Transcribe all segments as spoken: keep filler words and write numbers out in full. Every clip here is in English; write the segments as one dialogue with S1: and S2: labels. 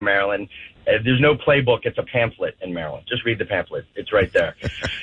S1: Maryland. Uh, there's no playbook. It's a pamphlet in Maryland. Just read the pamphlet. It's right there.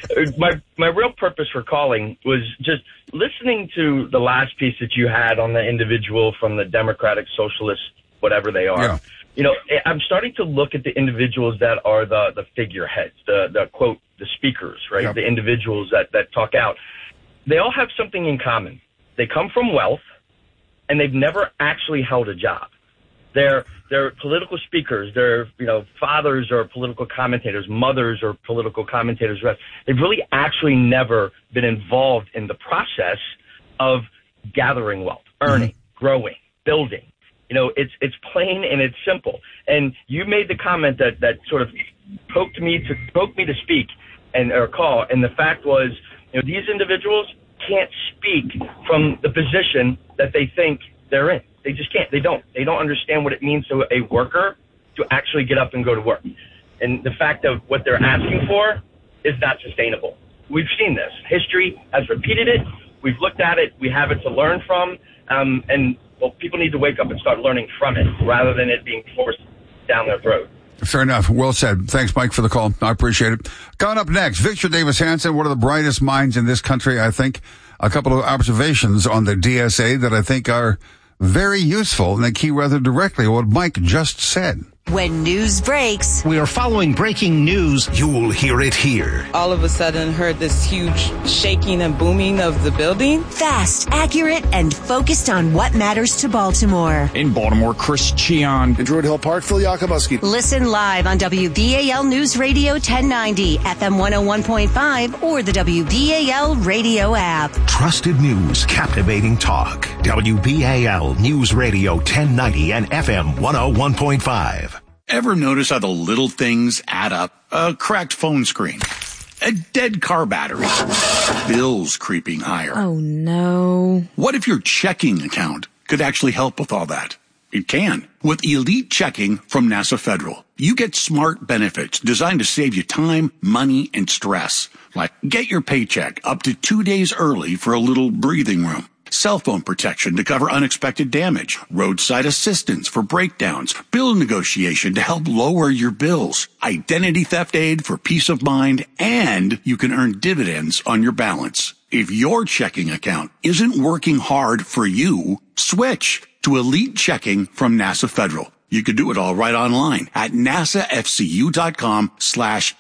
S1: my my real purpose for calling was just listening to the last piece that you had on the individual from the Democratic Socialist, whatever they are. Yeah. You know, I'm starting to look at the individuals that are the, the figureheads, the, the quote, the speakers, right? Yep. The individuals that, that talk out. They all have something in common. They come from wealth, and they've never actually held a job. They're they're political speakers. They're, you know, fathers or political commentators, mothers or political commentators. They've really actually never been involved in the process of gathering wealth, earning, mm-hmm. growing, building. You know, it's it's plain and it's simple. And you made the comment that, that sort of poked me to poked me to speak and or call. And the fact was, you know, these individuals can't speak from the position that they think they're in. They just can't. They don't. They don't understand what it means to a worker to actually get up and go to work. And the fact of what they're asking for is not sustainable. We've seen this. History has repeated it. We've looked at it. We have it to learn from. Um, and, well, people need to wake up and start learning from it rather than it being forced down their throat.
S2: Fair enough. Well said. Thanks, Mike, for the call. I appreciate it. Coming up next, Victor Davis Hanson, one of the brightest minds in this country, I think. A couple of observations on the D S A that I think are very useful, and they key rather directly what Mike just said.
S3: When news breaks,
S4: we are following breaking news. You'll hear it here.
S5: All of a sudden heard this huge shaking and booming of the building.
S3: Fast, accurate, and focused on what matters to Baltimore.
S6: In Baltimore, Chris Cheon.
S7: In Druid Hill Park, Phil Yakobuski.
S3: Listen live on W B A L News Radio ten ninety, F M one oh one point five, or the W B A L radio app.
S4: Trusted news, captivating talk. W B A L News Radio ten ninety and F M one oh one point five.
S8: Ever notice how the little things add up? A cracked phone screen, a dead car battery, bills creeping higher.
S9: Oh, no.
S8: What if your checking account could actually help with all that? It can. With Elite Checking from NASA Federal, you get smart benefits designed to save you time, money, and stress. Like get your paycheck up to two days early for a little breathing room. Cell phone protection to cover unexpected damage, roadside assistance for breakdowns, bill negotiation to help lower your bills, identity theft aid for peace of mind, and you can earn dividends on your balance. If your checking account isn't working hard for you, switch to Elite Checking from NASA Federal. You can do it all right online at nasafcu.com slash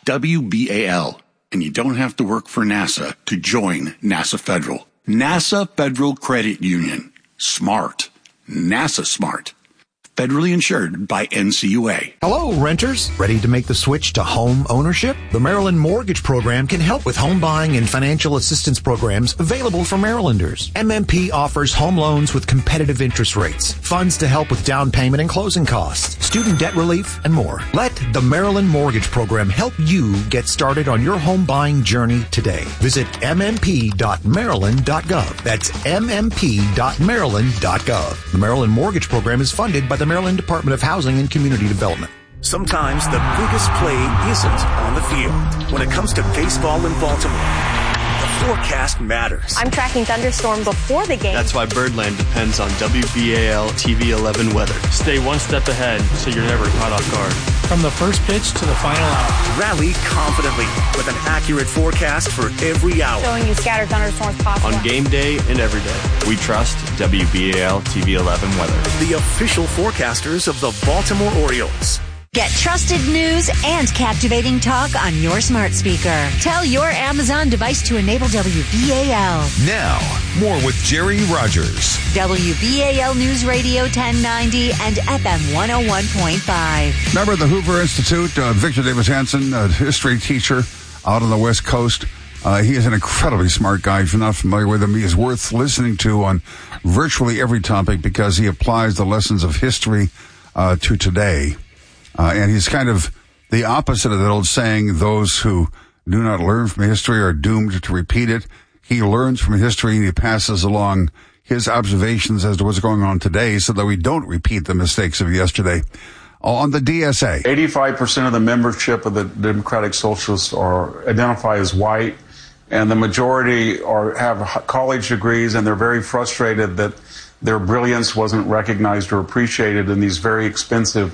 S8: WBAL. And you don't have to work for NASA to join NASA Federal. NASA Federal Credit Union. Smart. NASA smart. Federally insured by N C U A.
S4: Hello, renters. Ready to make the switch to home ownership? The Maryland Mortgage Program can help with home buying and financial assistance programs available for Marylanders. M M P offers home loans with competitive interest rates, funds to help with down payment and closing costs, student debt relief, and more. Let the Maryland Mortgage Program help you get started on your home buying journey today. Visit m m p dot maryland dot gov. That's m m p dot maryland dot gov. The Maryland Mortgage Program is funded by the Maryland Department of Housing and Community Development.
S10: Sometimes the biggest play isn't on the field. When it comes to baseball in Baltimore, the forecast matters.
S11: I'm tracking thunderstorm before the game.
S12: That's why Birdland depends on W B A L T V eleven weather. Stay one step ahead so you're never caught off guard.
S13: From the first pitch to the final out.
S10: Rally confidently with an accurate forecast for every hour.
S11: Showing you scattered thunderstorms possible.
S12: On game day and every day. We trust W B A L T V eleven weather.
S10: The official forecasters of the Baltimore Orioles.
S3: Get trusted news and captivating talk on your smart speaker. Tell your Amazon device to enable W B A L.
S14: Now, more with Jerry Rogers.
S3: W B A L News Radio ten ninety and F M one oh one point five.
S2: Member of the Hoover Institute, uh, Victor Davis Hanson, a history teacher out on the West Coast. Uh, he is an incredibly smart guy. If you're not familiar with him, he is worth listening to on virtually every topic because he applies the lessons of history uh, to today. Uh, and he's kind of the opposite of that old saying, those who do not learn from history are doomed to repeat it. He learns from history and he passes along his observations as to what's going on today so that we don't repeat the mistakes of yesterday. On the D S A,
S15: eighty-five percent of the membership of the Democratic Socialists are identify as white, and the majority are have college degrees, and they're very frustrated that their brilliance wasn't recognized or appreciated in these very expensive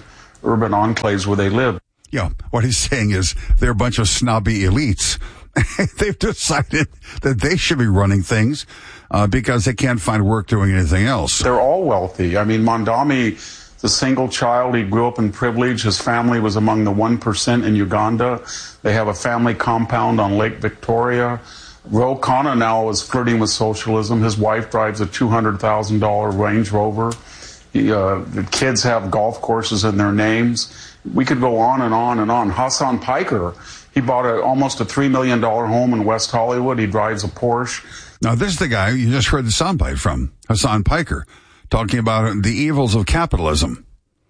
S15: urban enclaves where they live.
S2: Yeah, what he's saying is they're a bunch of snobby elites. They've decided that they should be running things uh, because they can't find work doing anything else.
S15: They're all wealthy. I mean, Mondami, the single child, he grew up in privilege. His family was among the one percent in Uganda. They have a family compound on Lake Victoria. Ro Khanna now is flirting with socialism. His wife drives a two hundred thousand dollars Range Rover. He, uh, the kids have golf courses in their names. We could go on and on and on. Hassan Piker, he bought a, almost a three million dollars home in West Hollywood. He drives a Porsche.
S2: Now, this is the guy you just heard the soundbite from, Hassan Piker, talking about the evils of capitalism.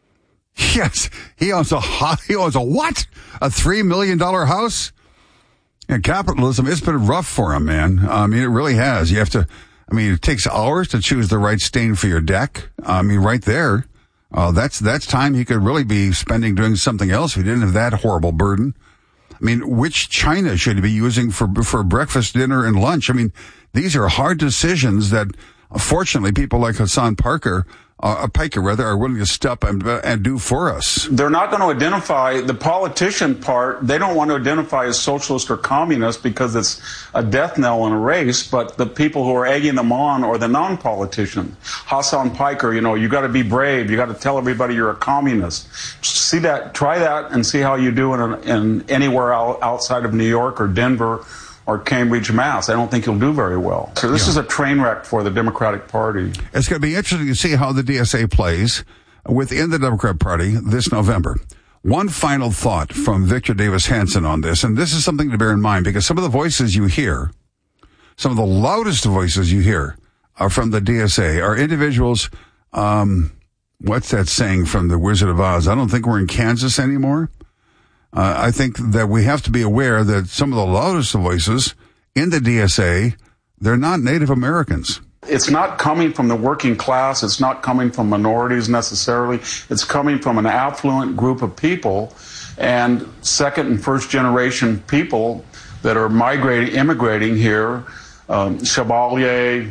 S2: Yes, he owns a, he owns a what? A three million dollars house? And capitalism, it's been rough for him, man. I mean, it really has. You have to, I mean, it takes hours to choose the right stain for your deck. I mean, right there. Uh, that's, that's time he could really be spending doing something else if he didn't have that horrible burden. I mean, which China should he be using for, for breakfast, dinner, and lunch? I mean, these are hard decisions that, fortunately, people like Hassan Parker, uh, Piker rather, are willing to step and, and do for us.
S15: They're not going to identify the politician part. They don't want to identify as socialist or communist because it's a death knell in a race. But the people who are egging them on are the non-politician. Hassan Piker, you know, you got to be brave. You got to tell everybody you're a communist. See that, try that, and see how you do in, in anywhere outside of New York or Denver or Cambridge, Mass. I don't think you'll do very well. So this yeah. is a train wreck for the Democratic Party.
S2: It's going to be interesting to see how the D S A plays within the Democrat Party this November. One final thought from Victor Davis Hanson on this, and this is something to bear in mind because some of the voices you hear, some of the loudest voices you hear are from the D S A, are individuals, um, what's that saying from the Wizard of Oz? I don't think we're in Kansas anymore. Uh, I think that we have to be aware that some of the loudest voices in the D S A, they're not Native Americans.
S15: It's not coming from the working class. It's not coming from minorities necessarily. It's coming from an affluent group of people and second and first generation people that are migrating, immigrating here. Um, Chevalier,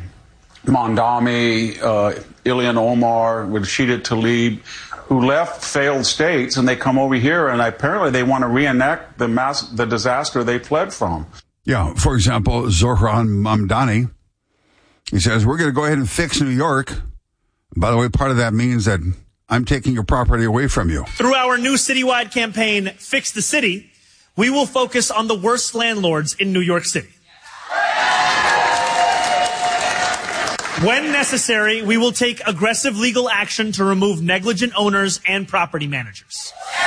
S15: Mondami, uh, Ilhan Omar, Rashida Tlaib, who left failed states, and they come over here, and apparently they want to reenact the mass, the disaster they fled from.
S2: Yeah, for example, Zohran Mamdani, he says, we're going to go ahead and fix New York. By the way, part of that means that I'm taking your property away from you.
S9: Through our new citywide campaign, Fix the City, we will focus on the worst landlords in New York City. When necessary, we will take aggressive legal action to remove negligent owners and property managers.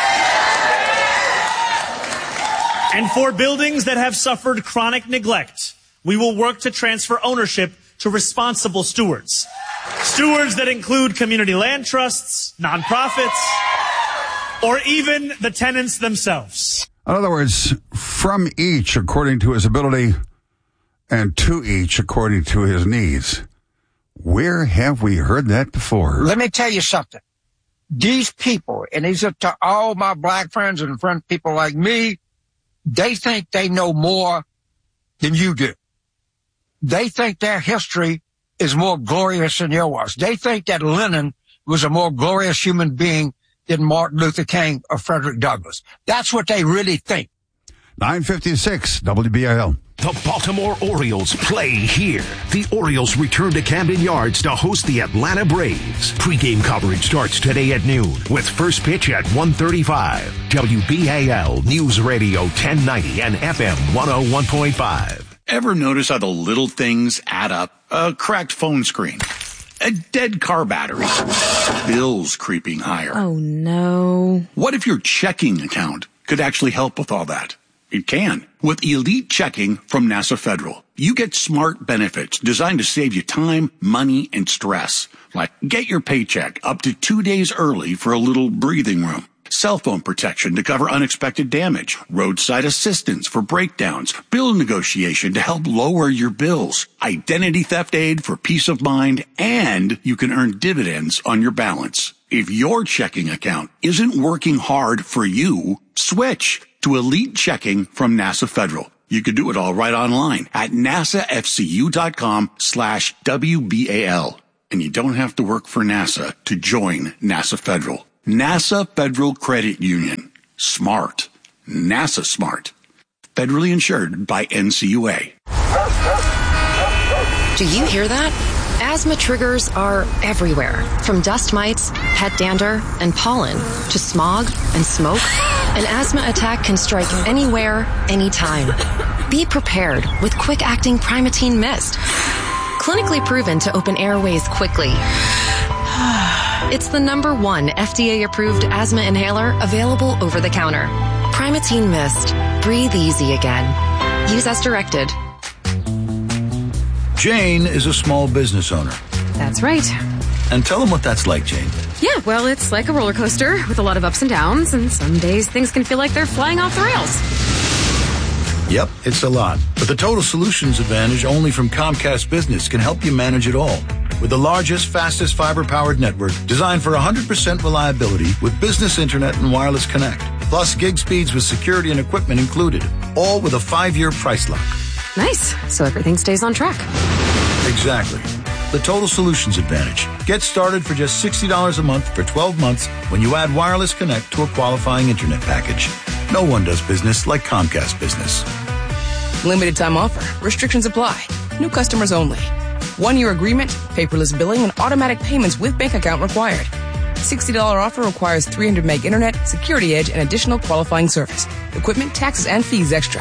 S9: And for buildings that have suffered chronic neglect, we will work to transfer ownership to responsible stewards. Stewards that include community land trusts, nonprofits, or even the tenants themselves.
S2: In other words, from each according to his ability and to each according to his needs. Where have we heard that before?
S16: Let me tell you something. These people, and these are to all my black friends and friend people like me, they think they know more than you do. They think their history is more glorious than yours. They think that Lenin was a more glorious human being than Martin Luther King or Frederick Douglass. That's what they really think.
S2: nine fifty-six W B I L.
S17: The Baltimore Orioles play here. The Orioles return to Camden Yards to host the Atlanta Braves. Pre-game coverage starts today at noon with first pitch at one thirty-five. W B A L News Radio ten ninety and F M one oh one point five.
S8: Ever notice how the little things add up? A cracked phone screen, a dead car battery, bills creeping higher.
S18: Oh, no.
S8: What if your checking account could actually help with all that? It can. With Elite Checking from NASA Federal, you get smart benefits designed to save you time, money, and stress. Like get your paycheck up to two days early for a little breathing room. Cell phone protection to cover unexpected damage. Roadside assistance for breakdowns. Bill negotiation to help lower your bills. Identity theft aid for peace of mind. And you can earn dividends on your balance. If your checking account isn't working hard for you, switch to Elite Checking from NASA Federal. You can do it all right online at nasafcu.com slash WBAL. And you don't have to work for NASA to join NASA Federal. NASA Federal Credit Union. Smart. NASA smart. Federally insured by N C U A.
S18: Do you hear that? Asthma triggers are everywhere, from dust mites, pet dander, and pollen, to smog and smoke. An asthma attack can strike anywhere, anytime. Be prepared with quick-acting Primatene Mist. Clinically proven to open airways quickly. It's the number one F D A-approved asthma inhaler available over the counter. Primatene Mist. Breathe easy again. Use as directed.
S19: Jane is a small business owner.
S20: That's right.
S19: And tell them what that's like, Jane.
S20: Yeah, well, it's like a roller coaster with a lot of ups and downs, and some days things can feel like they're flying off the rails.
S19: Yep, it's a lot. But the Total Solutions Advantage only from Comcast Business can help you manage it all. With the largest, fastest fiber-powered network designed for one hundred percent reliability with business internet and wireless connect. Plus gig speeds with security and equipment included. All with a five-year price lock.
S20: Nice. So everything stays on track.
S19: Exactly. The Total Solutions Advantage. Get started for just sixty dollars a month for twelve months when you add Wireless Connect to a qualifying internet package. No one does business like Comcast Business.
S21: Limited time offer. Restrictions apply. New customers only. One-year agreement, paperless billing, and automatic payments with bank account required. sixty dollars offer requires three hundred meg internet, security edge, and additional qualifying service. Equipment, taxes, and fees extra.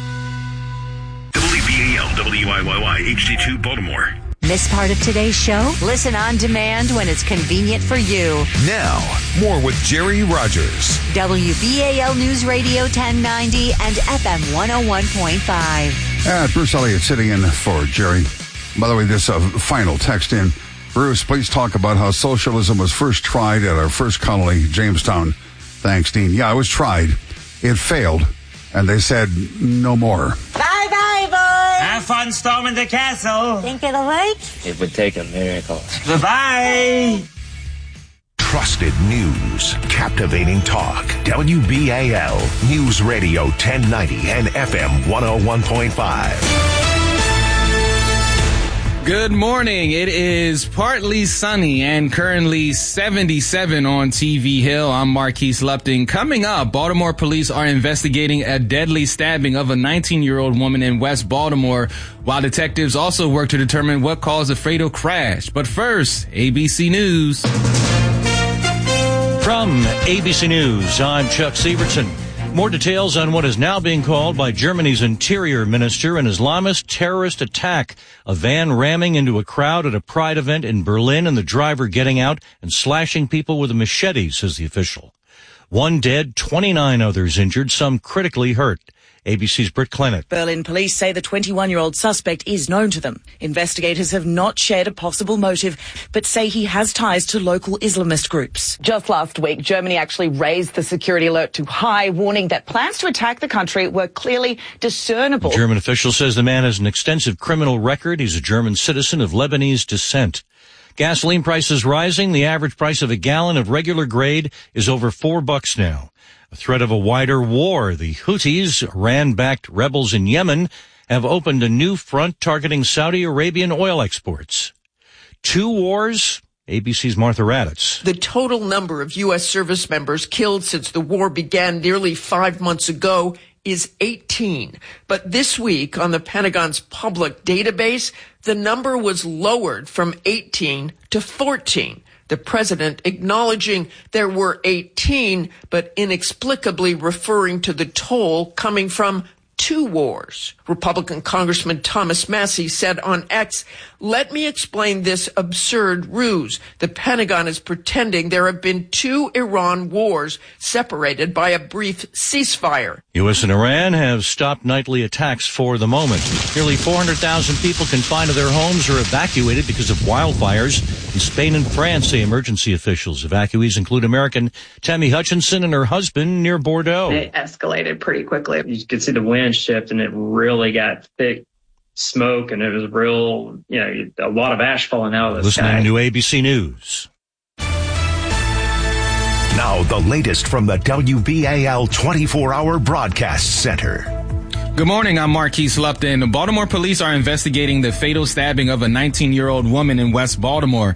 S17: W B A L W I Y Y H D two Baltimore.
S3: Miss part of today's show? Listen on demand when it's convenient for you.
S14: Now, more with Jerry Rogers.
S3: W B A L News Radio ten ninety and F M one oh one point five.
S2: Uh, Bruce Elliott sitting in for Jerry. By the way, this uh, final text in. Bruce, please talk about how socialism was first tried at our first colony, Jamestown. Thanks, Dean. Yeah, it was tried. It failed. And they said, no more.
S22: Bye-bye, boys.
S23: Have fun storming the castle.
S22: Think it'll work?
S23: It would take a miracle. Bye-bye.
S17: Trusted news. Captivating talk. W B A L News Radio ten ninety and F M one oh one point five.
S6: Good morning. It is partly sunny and currently seventy-seven on T V Hill. I'm Marquise Lupton. Coming up, Baltimore police are investigating a deadly stabbing of a nineteen-year-old woman in West Baltimore, while detectives also work to determine what caused the fatal crash. But first, A B C News.
S24: From A B C News, I'm Chuck Sievertson. More details on what is now being called by Germany's interior minister an Islamist terrorist attack. A van ramming into a crowd at a pride event in Berlin and the driver getting out and slashing people with a machete, says the official. One dead, twenty-nine others injured, some critically hurt. A B C's Britt Clennett.
S25: Berlin police say the twenty-one-year-old suspect is known to them. Investigators have not shared a possible motive, but say he has ties to local Islamist groups.
S26: Just last week, Germany actually raised the security alert to high, warning that plans to attack the country were clearly discernible.
S24: The German official says the man has an extensive criminal record. He's a German citizen of Lebanese descent. Gasoline prices rising. The average price of a gallon of regular grade is over four bucks now. A threat of a wider war. The Houthis, Iran-backed rebels in Yemen, have opened a new front targeting Saudi Arabian oil exports. Two wars? A B C's Martha Raddatz.
S27: The total number of U S service members killed since the war began nearly five months ago is eighteen. But this week on the Pentagon's public database, the number was lowered from eighteen to fourteen. The president acknowledging there were eighteen, but inexplicably referring to the toll coming from two wars. Republican Congressman Thomas Massie said on X, "Let me explain this absurd ruse. The Pentagon is pretending there have been two Iran wars separated by a brief ceasefire."
S24: U S and Iran have stopped nightly attacks for the moment. Nearly four hundred thousand people confined to their homes or evacuated because of wildfires. In Spain and France, say emergency officials. Evacuees include American Tammy Hutchinson and her husband near Bordeaux.
S28: It escalated pretty quickly. You could see the wind shift, and it really got thick smoke, and it was real, you know, a lot of ash falling out of the
S24: Listening
S28: sky.
S24: Listening to A B C News.
S17: Now the latest from the W B A L twenty-four hour Broadcast Center.
S6: Good morning, I'm Marquise Lupton. Baltimore police are investigating the fatal stabbing of a nineteen-year-old woman in West Baltimore.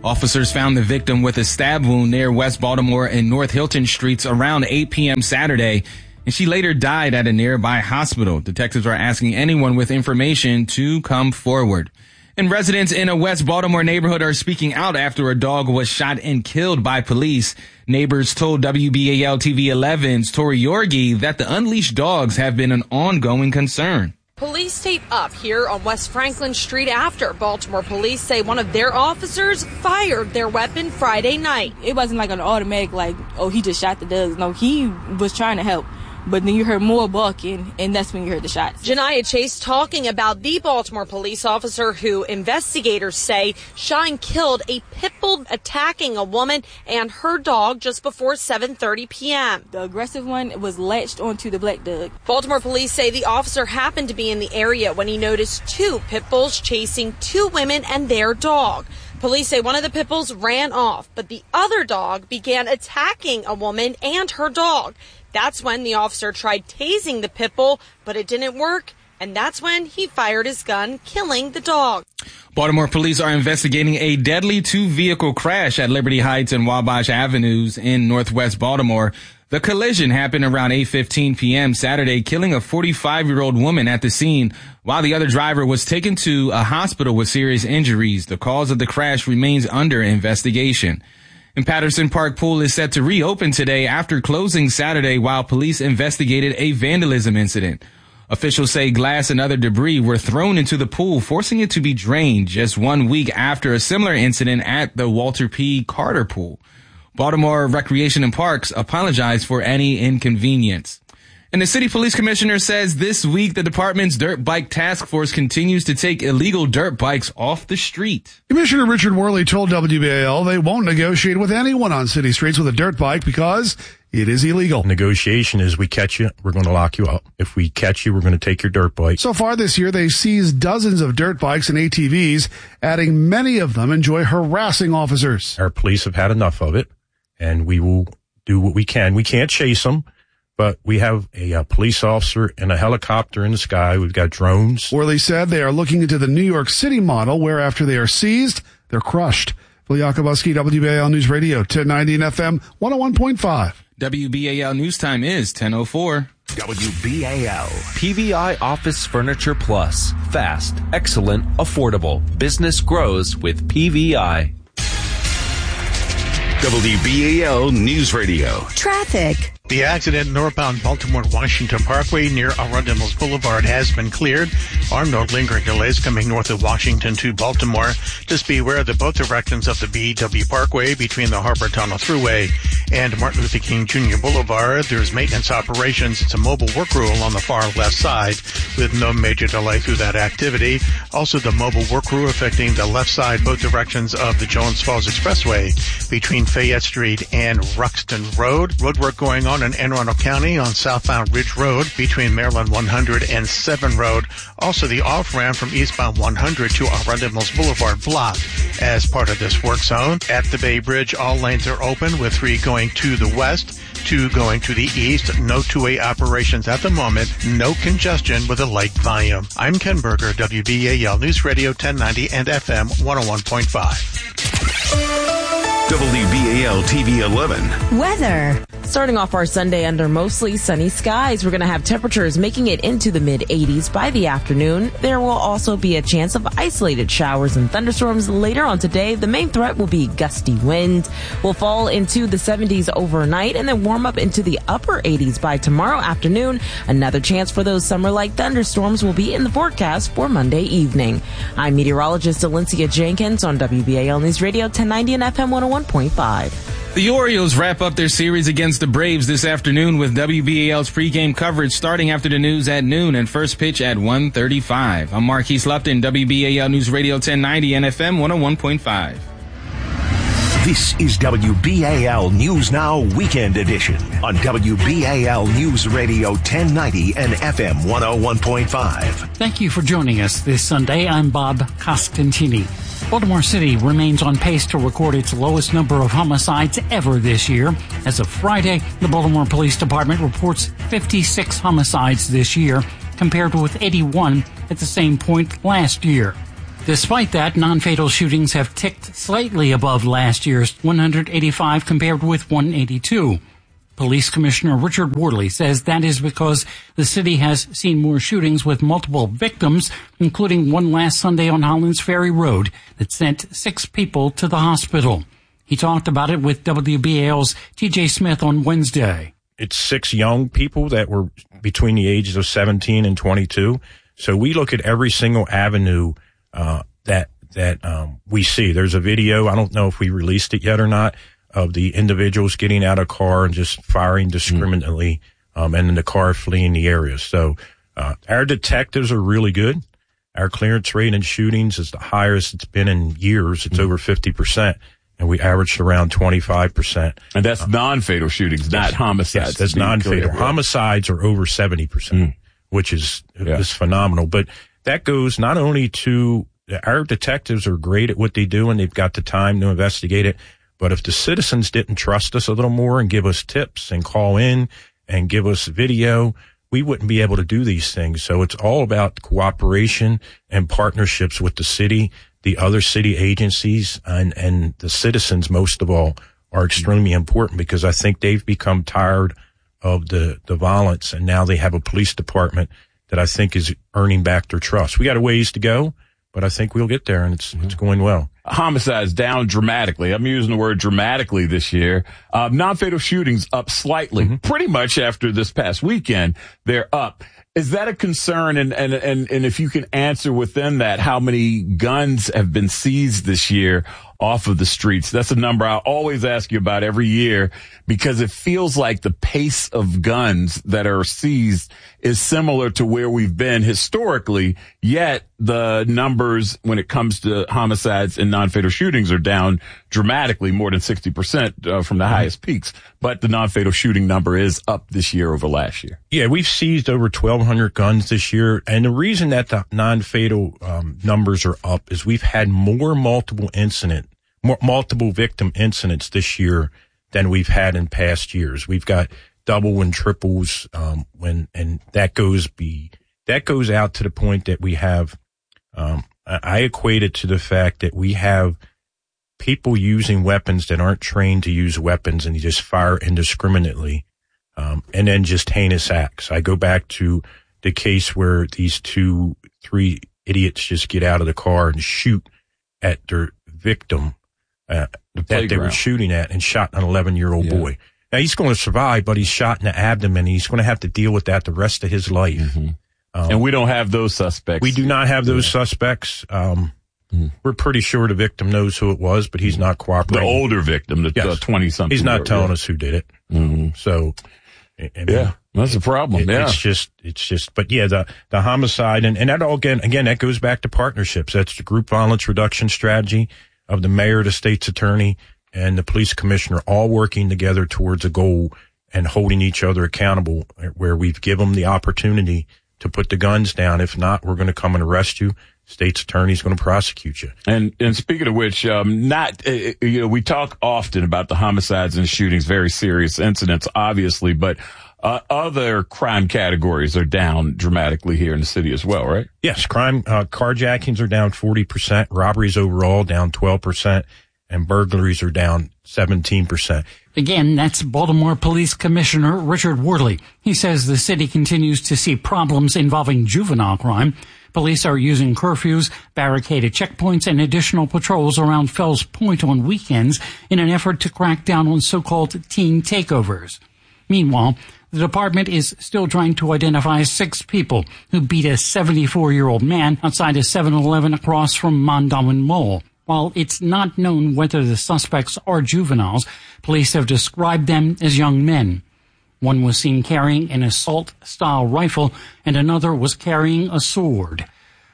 S6: Officers found the victim with a stab wound near West Baltimore and North Hilton Streets around eight p.m. Saturday, and she later died at a nearby hospital. Detectives are asking anyone with information to come forward. And residents in a West Baltimore neighborhood are speaking out after a dog was shot and killed by police. Neighbors told W B A L T V eleven's Tori Yorgi that the unleashed dogs have been an ongoing concern.
S1: Police tape up here on West Franklin Street after Baltimore police say one of their officers fired their weapon Friday night.
S4: It wasn't like an automatic, like, oh, he just shot the dogs. No, he was trying to help. But then you heard more barking, and that's when you heard the shots.
S1: Janiyah Chase talking about the Baltimore police officer who investigators say shot and killed a pit bull attacking a woman and her dog just before seven thirty p.m.
S4: The aggressive one was latched onto the black dog.
S1: Baltimore police say the officer happened to be in the area when he noticed two pit bulls chasing two women and their dog. Police say one of the pit bulls ran off, but the other dog began attacking a woman and her dog. That's when the officer tried tasing the pit bull, but it didn't work, and that's when he fired his gun, killing the dog.
S6: Baltimore police are investigating a deadly two-vehicle crash at Liberty Heights and Wabash Avenues in northwest Baltimore. The collision happened around eight fifteen p.m. Saturday, killing a forty-five-year-old woman at the scene, while the other driver was taken to a hospital with serious injuries. The cause of the crash remains under investigation. And Patterson Park Pool is set to reopen today after closing Saturday while police investigated a vandalism incident. Officials say glass and other debris were thrown into the pool, forcing it to be drained just one week after a similar incident at the Walter P. Carter Pool. Baltimore Recreation and Parks apologized for any inconvenience. And the city police commissioner says this week the department's dirt bike task force continues to take illegal dirt bikes off the street.
S5: Commissioner Richard Worley told W B A L they won't negotiate with anyone on city streets with a dirt bike because it is illegal.
S7: Negotiation is we catch you, we're going to lock you up. If we catch you, we're going to take your dirt bike.
S5: So far this year, they've seized dozens of dirt bikes and A T Vs, adding many of them enjoy harassing officers.
S7: Our police have had enough of it, and we will do what we can. We can't chase them. But we have a, a police officer and a helicopter in the sky. We've got drones.
S5: Worley said they are looking into the New York City model, where after they are seized, they're crushed. Phil Yakubuski, W B A L News Radio, ten ninety and F M, one oh one point five.
S6: W B A L News Time is ten oh four.
S17: W B A L.
S10: P V I Office Furniture Plus. Fast, excellent, affordable. Business grows with P V I.
S17: W B A L News Radio.
S3: Traffic.
S11: The accident northbound Baltimore-Washington Parkway near Arundel Boulevard has been cleared. Are no lingering delays coming north of Washington to Baltimore. Just be aware that both directions of the B W Parkway between the Harbor Tunnel Thruway and Martin Luther King Junior Boulevard, there's maintenance operations. It's a mobile work rule on the far left side with no major delay through that activity. Also, the mobile work crew affecting the left side, both directions of the Jones Falls Expressway between Fayette Street and Ruxton Road. Roadwork going on in Anne Arundel County on southbound Ridge Road between Maryland one hundred and seven Road. Also, the off-ramp from eastbound one hundred to Arundel Boulevard blocked as part of this work zone. At the Bay Bridge, all lanes are open with three going to the west, two going to the east. No two-way operations at the moment. No congestion with a light volume. I'm Ken Berger, W B A L News Radio ten ninety and F M one oh one point five.
S17: W B A L T V eleven.
S3: Weather.
S25: Starting off our Sunday under mostly sunny skies, we're going to have temperatures making it into the mid eighties by the afternoon. There will also be a chance of isolated showers and thunderstorms later on today. The main threat will be gusty winds. We'll fall into the seventies overnight and then warm up into the upper eighties by tomorrow afternoon. Another chance for those summer-like thunderstorms will be in the forecast for Monday evening. I'm meteorologist Alencia Jenkins on W B A L News Radio ten ninety and F M one oh one point five.
S6: The Orioles wrap up their series against the Braves this afternoon with W B A L's pregame coverage starting after the news at noon and first pitch at one thirty-five. I'm Marquise Lupton, W B A L News Radio ten ninety and F M one oh one point five.
S17: This is W B A L News Now Weekend Edition on W B A L News Radio ten ninety and F M one oh one point five.
S12: Thank you for joining us this Sunday. I'm Bob Costantini. Baltimore City remains on pace to record its lowest number of homicides ever this year. As of Friday, the Baltimore Police Department reports fifty-six homicides this year, compared with eighty-one at the same point last year. Despite that, non-fatal shootings have ticked slightly above last year's one hundred eighty-five compared with one eighty-two. Police Commissioner Richard Wardley says that is because the city has seen more shootings with multiple victims, including one last Sunday on Hollands Ferry Road that sent six people to the hospital. He talked about it with W B A L's T J Smith on Wednesday.
S7: It's six young people that were between the ages of seventeen and twenty-two. So we look at every single avenue uh that that um we see. There's a video, I don't know if we released it yet or not, of the individuals getting out of car and just firing discriminately, mm. um and then the car fleeing the area. So uh our detectives are really good. Our clearance rate in shootings is the highest it's been in years. It's mm. over fifty percent. And we averaged around twenty-five percent.
S8: And that's um, non-fatal shootings, not homicides.
S7: Yes, that's non-fatal. Clear. Homicides are over seventy percent, mm. which is, yeah. is phenomenal. But that goes not only to our detectives are great at what they do and they've got the time to investigate it. But if the citizens didn't trust us a little more and give us tips and call in and give us video, we wouldn't be able to do these things. So it's all about cooperation and partnerships with the city, the other city agencies, and, and the citizens, most of all, are extremely important because I think they've become tired of the, the violence, and now they have a police department that I think is earning back their trust. We got a ways to go, but I think we'll get there, and it's, mm-hmm. it's going well.
S8: Homicides down dramatically. I'm using the word dramatically this year. Uh, non-fatal shootings up slightly. Mm-hmm. Pretty much after this past weekend, they're up. Is that a concern? And, and, and, and if you can answer within that, how many guns have been seized this year off of the streets? That's a number I always ask you about every year because it feels like the pace of guns that are seized is similar to where we've been historically, yet the numbers when it comes to homicides and non-fatal shootings are down dramatically, more than sixty percent uh, from the mm-hmm. highest peaks. But the non-fatal shooting number is up this year over last year.
S7: Yeah, we've seized over twelve hundred guns this year. And the reason that the non-fatal um, numbers are up is we've had more multiple incident, more multiple victim incidents this year than we've had in past years. We've got double and triples, um, when, and that goes be, that goes out to the point that we have, um, I, I equate it to the fact that we have people using weapons that aren't trained to use weapons and you just fire indiscriminately, um, and then just heinous acts. I go back to the case where these two, three idiots just get out of the car and shoot at their victim, uh, the that they were shooting at and shot an eleven year old yeah. boy. Now he's going to survive, but he's shot in the abdomen. He's going to have to deal with that the rest of his life.
S8: Mm-hmm. Um, and we don't have those suspects.
S7: We do not have those yeah. suspects. Um, mm-hmm. We're pretty sure the victim knows who it was, but he's not cooperating.
S8: The older victim, the
S7: yes.
S8: twenty something.
S7: He's not
S8: year,
S7: telling
S8: yeah.
S7: us who did it.
S8: Mm-hmm.
S7: So, I mean,
S8: yeah, that's a problem.
S7: It,
S8: yeah.
S7: It's just, it's just, but yeah, the, the homicide and, and that all again, again, that goes back to partnerships. That's the group violence reduction strategy of the mayor, the state's attorney, and the police commissioner all working together towards a goal and holding each other accountable where we've given them the opportunity to put the guns down. If not, we're going to come and arrest you. State's attorney's going to prosecute you.
S8: And, and speaking of which, um, not, uh, you know, we talk often about the homicides and shootings, very serious incidents, obviously, but, uh, other crime categories are down dramatically here in the city as well, right?
S7: Yes. Crime, uh, carjackings are down forty percent, robberies overall down twelve percent, and burglaries are down seventeen percent.
S12: Again, that's Baltimore Police Commissioner Richard Wardley. He says the city continues to see problems involving juvenile crime. Police are using curfews, barricaded checkpoints, and additional patrols around Fells Point on weekends in an effort to crack down on so-called teen takeovers. Meanwhile, the department is still trying to identify six people who beat a seventy-four-year-old man outside a seven eleven across from Mondawmin Mall. While it's not known whether the suspects are juveniles, police have described them as young men. One was seen carrying an assault-style rifle, and another was carrying a sword.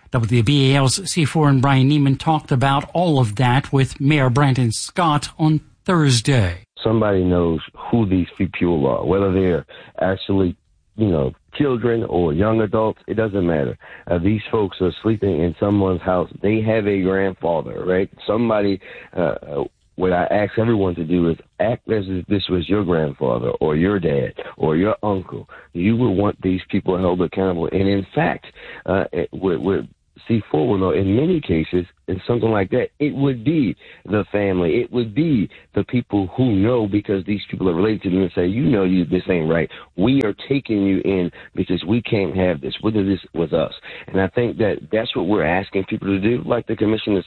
S12: W B A L's C four and Brian Neiman talked about all of that with Mayor Brandon Scott on Thursday.
S9: Somebody knows who these people are, whether they're actually, you know, children or young adults, it doesn't matter. Uh, these folks are sleeping in someone's house. They have a grandfather, right? Somebody, uh, what I ask everyone to do is act as if this was your grandfather or your dad or your uncle. You would want these people held accountable. And in fact, uh, with, with C four will know. In many cases, in something like that, it would be the family. It would be the people who know, because these people are related to them and say, you know, you this ain't right. We are taking you in because we can't have this, whether this was us. And I think that that's what we're asking people to do. Like the commissioners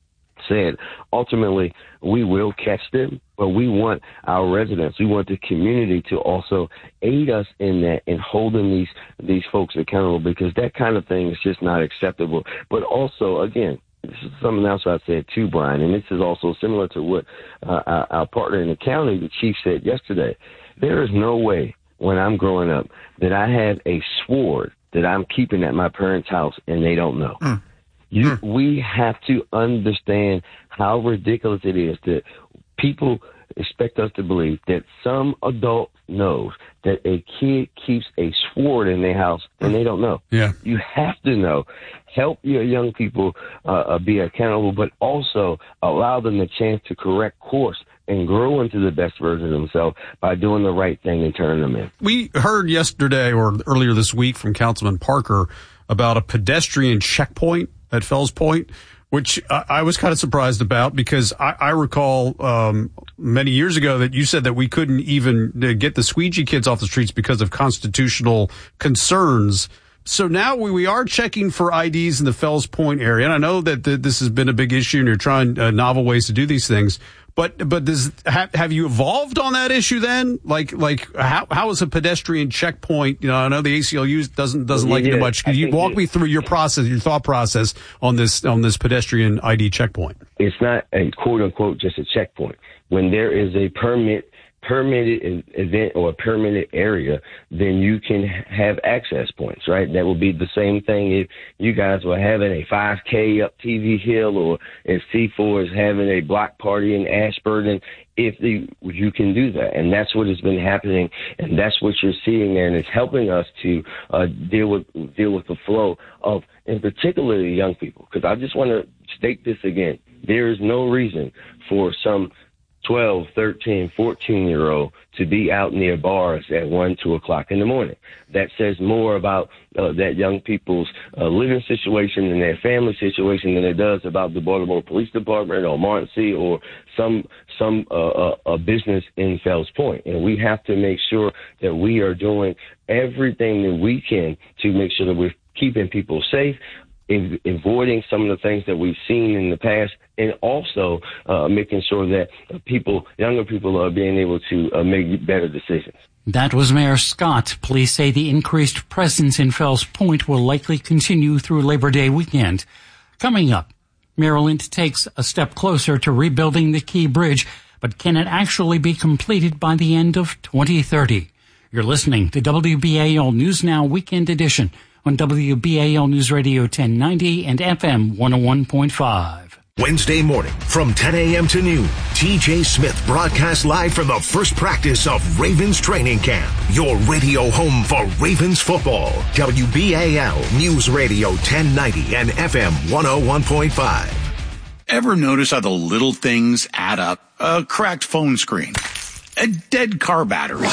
S9: said, ultimately, we will catch them, but we want our residents, we want the community to also aid us in that and holding these these folks accountable, because that kind of thing is just not acceptable. But also, again, this is something else I said too, Brian, and this is also similar to what uh, our, our partner in the county, the chief, said yesterday. There is no way when I'm growing up that I have a sword that I'm keeping at my parents' house and they don't know. Mm. You, we have to understand how ridiculous it is that people expect us to believe that some adult knows that a kid keeps a sword in their house and they don't know.
S5: Yeah.
S9: You have to know. Help your young people uh, be accountable, but also allow them the chance to correct course and grow into the best version of themselves by doing the right thing and turning them in.
S13: We heard yesterday or earlier this week from Councilman Parker about a pedestrian checkpoint at Fells Point, which I, I was kind of surprised about, because I, I recall um, many years ago that you said that we couldn't even uh, get the squeegee kids off the streets because of constitutional concerns. So now we, we are checking for I Ds in the Fells Point area. And I know that the, this has been a big issue and you're trying uh, novel ways to do these things. But but does have, have you evolved on that issue then? Like like how how is a pedestrian checkpoint? You know, I know the A C L U doesn't doesn't
S9: yeah,
S13: like
S9: yeah,
S13: it much. Can you walk me through your process, your thought process on this on this pedestrian I D checkpoint?
S9: It's not a quote unquote just a checkpoint. When there is a permit permitted event or a permitted area, then you can have access points, right? That would be the same thing if you guys were having a five K up T V Hill, or if C four is having a block party in Ashburn. If the, you can do that. And that's what has been happening, and that's what you're seeing there, and it's helping us to uh, deal with deal with the flow of, in particular, the young people. Because I just want to state this again. There is no reason for some twelve, thirteen, fourteen-year-old to be out near bars at one, two o'clock in the morning. That says more about uh, that young people's uh, living situation and their family situation than it does about the Baltimore Police Department or Martin or some some uh, uh, uh, business in Fells Point. And we have to make sure that we are doing everything that we can to make sure that we're keeping people safe, in avoiding some of the things that we've seen in the past, and also uh, making sure that people, younger people, are being able to uh, make better decisions.
S12: That was Mayor Scott. Police say the increased presence in Fells Point will likely continue through Labor Day weekend. Coming up, Maryland takes a step closer to rebuilding the Key Bridge, but can it actually be completed by the end of twenty thirty? You're listening to W B A L News Now Weekend Edition on W B A L News Radio ten ninety and F M one oh one point five.
S17: Wednesday morning from ten a.m. to noon, T J Smith broadcasts live from the first practice of Ravens training camp. Your radio home for Ravens football. W B A L News Radio ten ninety and F M one oh one point five.
S14: Ever notice how the little things add up? A cracked phone screen, a dead car battery,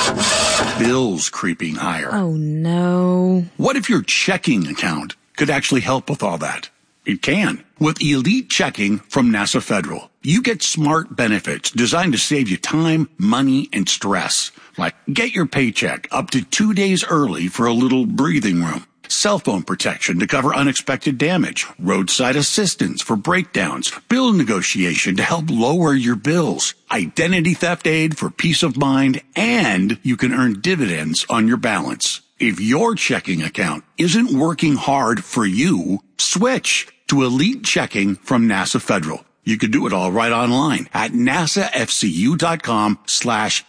S14: bills creeping higher.
S25: Oh, no.
S14: What if your checking account could actually help with all that? It can. With Elite Checking from NASA Federal, you get smart benefits designed to save you time, money, and stress. Like get your paycheck up to two days early for a little breathing room. Cell phone protection to cover unexpected damage, roadside assistance for breakdowns, bill negotiation to help lower your bills, identity theft aid for peace of mind, and you can earn dividends on your balance. If your checking account isn't working hard for you, switch to Elite Checking from NASA Federal. You can do it all right online at nasafcu.com slash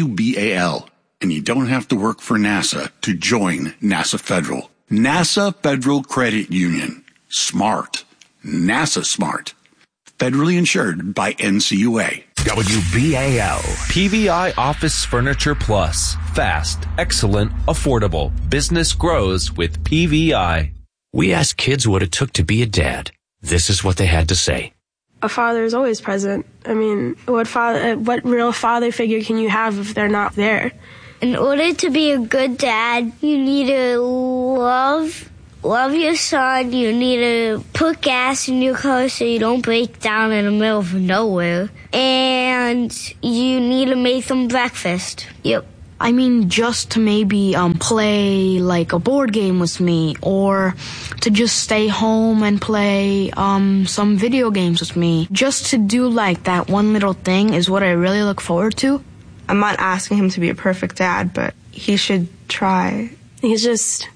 S14: WBAL. And you don't have to work for NASA to join NASA Federal. NASA Federal Credit Union. Smart. NASA smart. Federally insured by N C U A.
S17: W B A L.
S10: P V I Office Furniture Plus. Fast, excellent, affordable. Business grows with P V I.
S15: We asked kids what it took to be a dad. This is what they had to say.
S16: A father is always present. I mean, what father, what real father figure can you have if they're not there?
S18: In order to be a good dad, you need to love,
S2: love your son. You need to put gas in your car so you don't break down in the middle of nowhere. And you need to make them breakfast. Yep.
S18: I mean, just to maybe um, play like a board game with me, or to just stay home and play um, some video games with me. Just to do like that one little thing is what I really look forward to.
S16: I'm not asking him to be a perfect dad, but he should try. He's just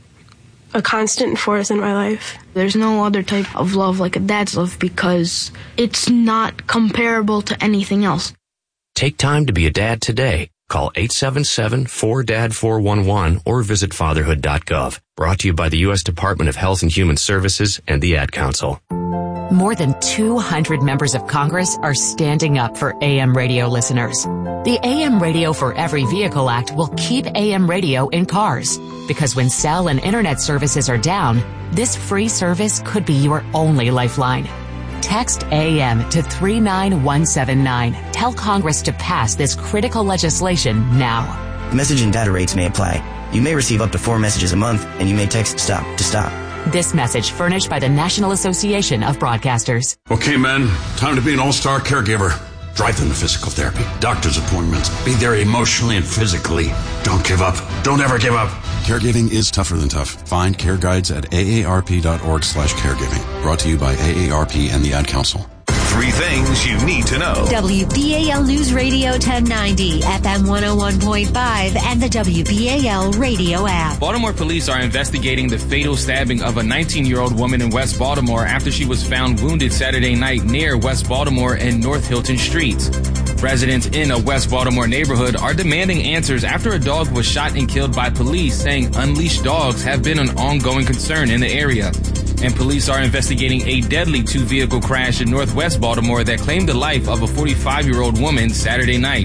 S16: a constant force in my life.
S18: There's no other type of love like a dad's love because it's not comparable to anything else.
S15: Take time to be a dad today. Call eight seven seven, four D A D, four one one or visit fatherhood dot gov. Brought to you by the U S Department of Health and Human Services and the Ad Council.
S19: More than two hundred members of Congress are standing up for A M radio listeners. The A M Radio for Every Vehicle Act will keep A M radio in cars, because when cell and internet services are down, this free service could be your only lifeline. Text A M to three nine one seven nine. Tell Congress to pass this critical legislation now.
S20: Message and data rates may apply. You may receive up to four messages a month, and you may text STOP to stop.
S19: This message furnished by the National Association of Broadcasters.
S14: Okay, men, time to be an all-star caregiver. Drive them to physical therapy, doctor's appointments. Be there emotionally and physically. Don't give up. Don't ever give up.
S21: Caregiving is tougher than tough. Find care guides at A A R P dot org slash caregiving. Brought to you by A A R P and the Ad Council.
S17: Three things you need to know.
S3: W B A L News Radio ten ninety, F M one oh one point five, and the W B A L radio app.
S6: Baltimore police are investigating the fatal stabbing of a nineteen-year-old woman in West Baltimore after she was found wounded Saturday night near West Baltimore and North Hilton Streets. Residents in a West Baltimore neighborhood are demanding answers after a dog was shot and killed by police, saying unleashed dogs have been an ongoing concern in the area. And police are investigating a deadly two-vehicle crash in Northwest Baltimore that claimed the life of a forty-five-year-old woman Saturday night.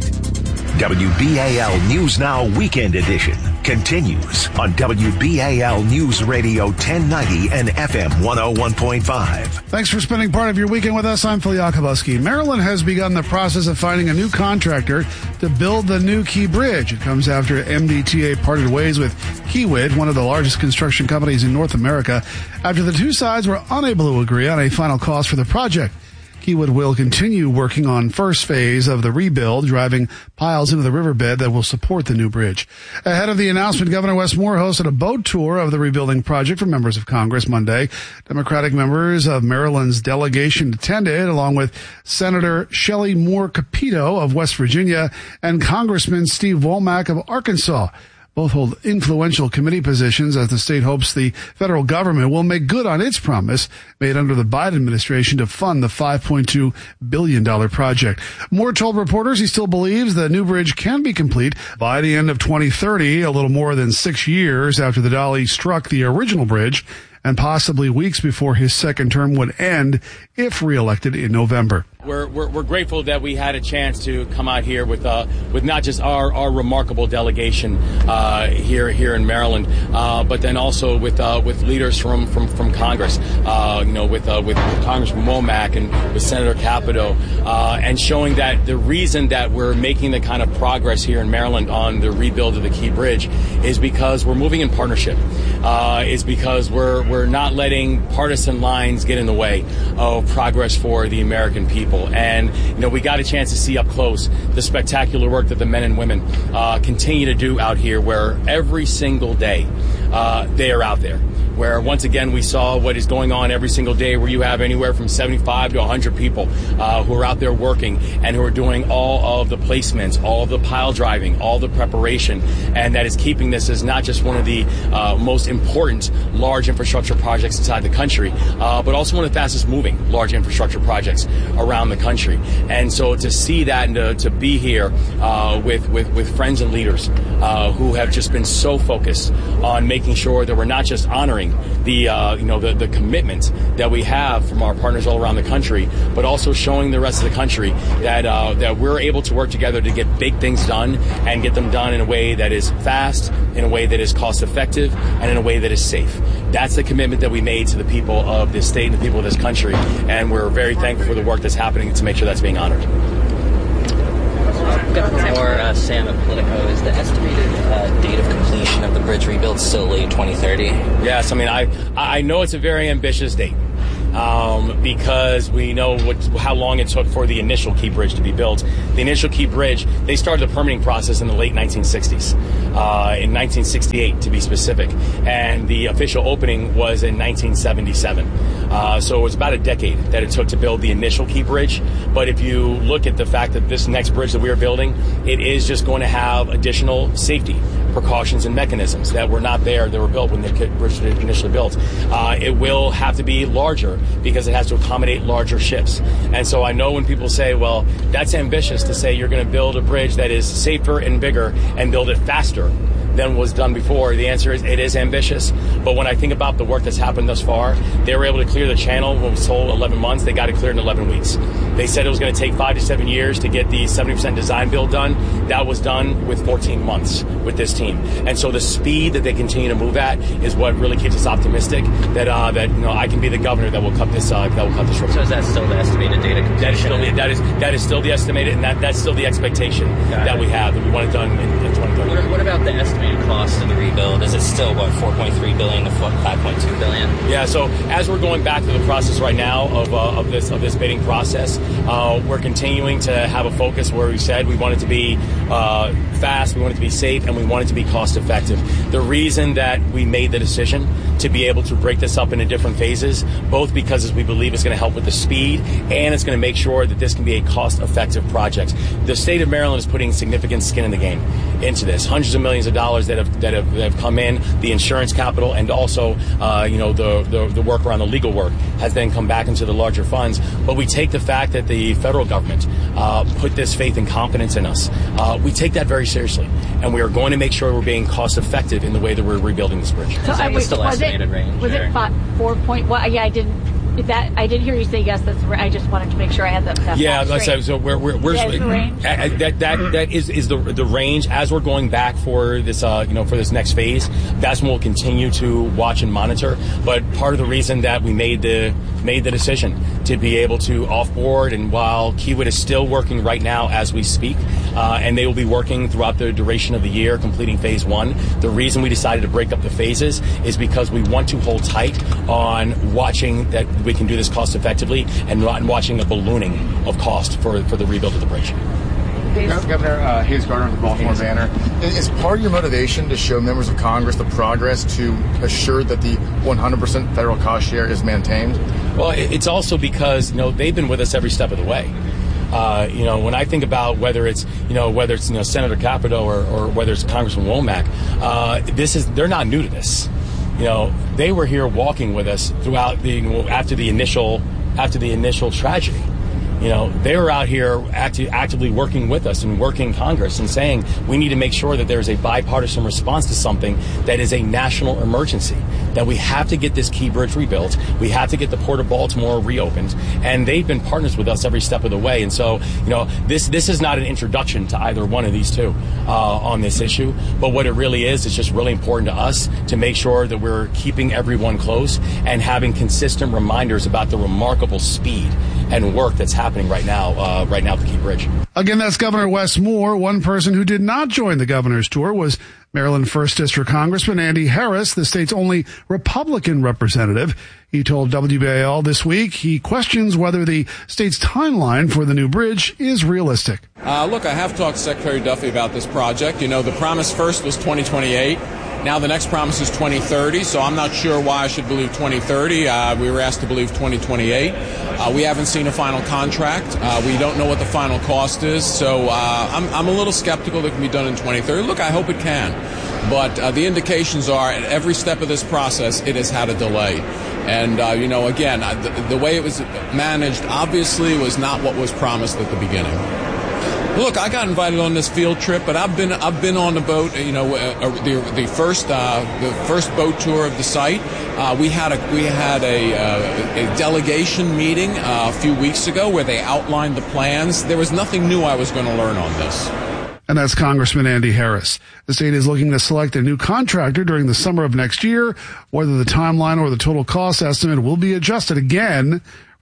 S17: W B A L News Now Weekend Edition continues on W B A L News Radio ten ninety and F M one oh one point five.
S5: Thanks for spending part of your weekend with us. I'm Phil Yakobuski. Maryland has begun the process of finding a new contractor to build the new Key Bridge. It comes after M D T A parted ways with Kiewit, one of the largest construction companies in North America, after the two sides were unable to agree on a final cost for the project. Kiewit will continue working on first phase of the rebuild, driving piles into the riverbed that will support the new bridge. Ahead of the announcement, Governor Wes Moore hosted a boat tour of the rebuilding project for members of Congress Monday. Democratic members of Maryland's delegation attended, along with Senator Shelley Moore Capito of West Virginia and Congressman Steve Womack of Arkansas. Both hold influential committee positions as the state hopes the federal government will make good on its promise made under the Biden administration to fund the five point two billion dollars project. Moore told reporters he still believes the new bridge can be complete by the end of twenty thirty, a little more than six years after the Dolly struck the original bridge, and possibly weeks before his second term would end if reelected in November.
S22: We're, we're we're grateful that we had a chance to come out here with uh with not just our, our remarkable delegation uh here here in Maryland, uh but then also with uh with leaders from from, from Congress, uh you know with uh with Congressman Womack and with Senator Capito, uh and showing that the reason that we're making the kind of progress here in Maryland on the rebuild of the Key Bridge is because we're moving in partnership. Uh is because we're we're not letting partisan lines get in the way of progress for the American people. And, you know, we got a chance to see up close the spectacular work that the men and women uh, continue to do out here, where every single day uh, they are out there. Where once again we saw what is going on every single day, where you have anywhere from seventy-five to one hundred people uh, who are out there working and who are doing all of the placements, all of the pile driving, all the preparation, and that is keeping this as not just one of the uh, most important large infrastructure projects inside the country, uh, but also one of the fastest moving large infrastructure projects around the country. And so to see that and to, to be here uh, with, with, with friends and leaders uh, who have just been so focused on making sure that we're not just honoring the uh, you know the, the commitment that we have from our partners all around the country, but also showing the rest of the country that uh, that we're able to work together to get big things done and get them done in a way that is fast, in a way that is cost effective, and in a way that is safe. That's the commitment that we made to the people of this state and the people of this country, and we're very thankful for the work that's happening to make sure that's being honored.
S23: For uh, Sam at Politico, is the estimated uh, date of completion of the
S1: bridge rebuild still late twenty thirty?
S22: Yes, I mean, I, I know it's a very ambitious date. Um, because we know what, how long it took for the initial Key Bridge to be built. The initial Key Bridge, they started the permitting process in the late nineteen sixties, uh, in nineteen sixty-eight to be specific, and the official opening was in nineteen seventy-seven. Uh, so it was about a decade that it took to build the initial Key Bridge. But if you look at the fact that this next bridge that we are building, it is just going to have additional safety precautions and mechanisms that were not there, that were built when the bridge was initially built. Uh, it will have to be larger because it has to accommodate larger ships. And so I know when people say, well, that's ambitious to say you're going to build a bridge that is safer and bigger and build it faster than was done before. The answer is it is ambitious. But when I think about the work that's happened thus far, they were able to clear the channel when it was told eleven months. They got it cleared in eleven weeks. They said it was going to take five to seven years to get the seventy percent design build done. That was done with fourteen months with this team. And so the speed that they continue to move at is what really keeps us optimistic that uh, that you know I can be the governor that will cut this uh, that will cut this river.
S1: So is that still the estimated data completion?
S22: That is still the, that is that is still the estimated, and that, that's still the expectation got that it. we have that we want it done in, in twenty thirty.
S1: What, what about the estimated cost of the rebuild? Is it still what four point three billion to five point two billion?
S22: Yeah. So as we're going back through the process right now of uh, of this of this bidding process, uh, we're continuing to have a focus where we said we want it to be uh, fast, we want it to be safe, and we want it to be cost effective. The reason that we made the decision to be able to break this up into different phases, both because we believe it's going to help with the speed and it's going to make sure that this can be a cost effective project. The state of Maryland is putting significant skin in the game into this. Hundreds of millions of dollars that have that have, that have come in, the insurance capital, and also uh, you know the, the the work around the legal work has then come back into the larger funds. But we take the fact that the federal government uh, put this faith and confidence in us. Uh, we take that very seriously, and we are going to make sure we're being cost effective in the way that we're rebuilding this bridge.
S1: So I was, still was estimated
S4: it,
S1: range.
S4: Was
S1: or?
S4: it five, four point? Well, yeah, I didn't. That I did hear you say yes. That's. I just wanted to make sure I had that. that
S22: yeah, like I said, so we're we're, we're
S4: yeah, the range?
S22: Uh, that that that is is the the range as we're going back for this uh you know for this next phase. That's when we'll continue to watch and monitor. But part of the reason that we made the made the decision to be able to offboard, and while Kiewit is still working right now as we speak, uh, and they will be working throughout the duration of the year, completing phase one. The reason we decided to break up the phases is because we want to hold tight on watching that we can do this cost effectively and not watching a ballooning of cost for, for the rebuild of the bridge.
S11: Governor uh, Hayes Gardner of the Baltimore Banner, is part of your motivation to show members of Congress the progress to assure that the one hundred percent federal cost share is maintained?
S22: Well, it's also because, you know, they've been with us every step of the way. Uh, you know, when I think about whether it's, you know, whether it's, you know, Senator Capito or, or whether it's Congressman Womack, uh, this is, they're not new to this. You know, they were here walking with us throughout the, you know, after the initial, after the initial tragedy. You know, they were out here acti- actively working with us and working Congress and saying we need to make sure that there is a bipartisan response to something that is a national emergency, that we have to get this Key Bridge rebuilt. We have to get the Port of Baltimore reopened. And they've been partners with us every step of the way. And so, you know, this this is not an introduction to either one of these two uh, on this issue. But what it really is, is just really important to us to make sure that we're keeping everyone close and having consistent reminders about the remarkable speed and work that's happening right now, uh, right now at the Key Bridge.
S5: Again, that's Governor Wes Moore. One person who did not join the governor's tour was Maryland first District Congressman Andy Harris, the state's only Republican representative. He told W B A L this week he questions whether the state's timeline for the new bridge is realistic.
S23: Uh, look, I have talked to Secretary Duffy about this project. You know, the promise first was twenty twenty-eight. Now the next promise is twenty thirty, so I'm not sure why I should believe twenty thirty. Uh, we were asked to believe twenty twenty-eight. Uh, we haven't seen a final contract. Uh, we don't know what the final cost is, so uh, I'm, I'm a little skeptical that it can be done in twenty thirty. Look, I hope it can. But uh, the indications are at every step of this process, it has had a delay. And, uh, you know, again, the, the way it was managed obviously was not what was promised at the beginning. Look, I got invited on this field trip, but I've been I've been on the boat. You know, uh, the the first uh, the first boat tour of the site. Uh, we had a we had a uh, a delegation meeting uh, a few weeks ago where they outlined the plans. There was nothing new I was going to learn on this.
S5: And that's Congressman Andy Harris. The state is looking to select a new contractor during the summer of next year. Whether the timeline or the total cost estimate will be adjusted again